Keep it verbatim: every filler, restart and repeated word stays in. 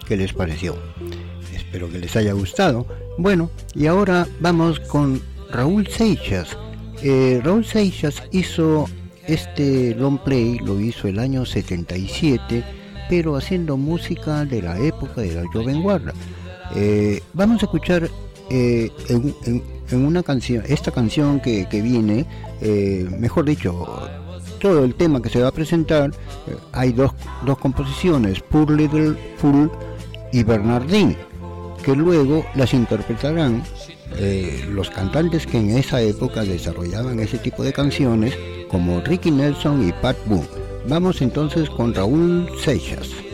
qué les pareció. Espero que les haya gustado. Bueno, y ahora vamos con Raúl Seixas. Eh, Raúl Seixas hizo este long play, lo hizo el año setenta y siete, pero haciendo música de la época de la Joven Guarda. Eh, vamos a escuchar eh, en, en, en una canción, esta canción que, que viene, eh, mejor dicho, todo el tema que se va a presentar. Eh, hay dos, dos composiciones, Poor Little Fool y Bernardine, que luego las interpretarán eh, los cantantes que en esa época desarrollaban ese tipo de canciones, como Ricky Nelson y Pat Boone. Vamos entonces con Raúl Seixas.